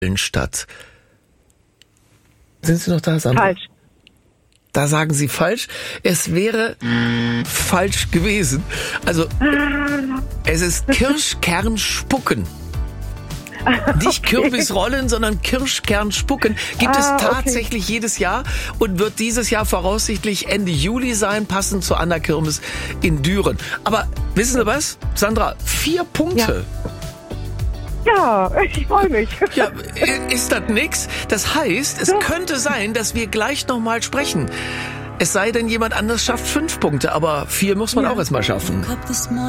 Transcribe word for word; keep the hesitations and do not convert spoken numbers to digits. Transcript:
Stadt. Sind Sie noch da, Sandra? Falsch. Da sagen Sie falsch. Es wäre falsch gewesen. Also, es ist Kirschkernspucken. Nicht Kürbisrollen, sondern Kirschkernspucken gibt Ah, es tatsächlich okay. jedes Jahr und wird dieses Jahr voraussichtlich Ende Juli sein, passend zur Anna-Kirmes in Düren. Aber wissen Sie was, Sandra? Vier Punkte. Ja, ich freue mich. Ja, ist das nix? Das heißt, es könnte sein, dass wir gleich nochmal sprechen. Es sei denn, jemand anders schafft fünf Punkte, aber vier muss man Ja. auch erstmal schaffen.